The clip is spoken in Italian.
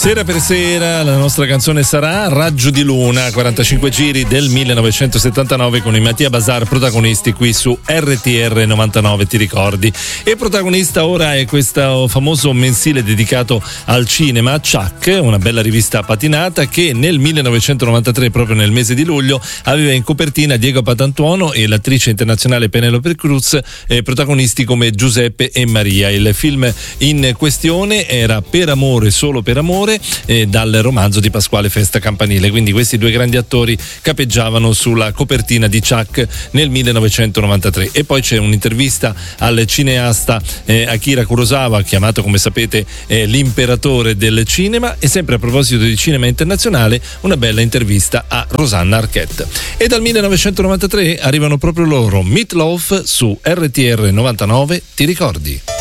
Sera per sera la nostra canzone sarà Raggio di Luna, 45 giri del 1979 con i Mattia Bazar protagonisti qui su RTR 99, ti ricordi? E protagonista ora è questo famoso mensile dedicato al cinema, Chuck, una bella rivista patinata che nel 1993, proprio nel mese di luglio, aveva in copertina Diego Patantuono e l'attrice internazionale Penelope Cruz, protagonisti come Giuseppe e Maria. Il film in questione era Per amore, solo per amore, dal romanzo di Pasquale Festa Campanile, quindi questi due grandi attori capeggiavano sulla copertina di Chuck nel 1993. E poi c'è un'intervista al cineasta Akira Kurosawa, chiamato come sapete l'imperatore del cinema, e sempre a proposito di cinema internazionale una bella intervista a Rosanna Arquette. E dal 1993 arrivano proprio loro, Meat Loaf su RTR 99, ti ricordi?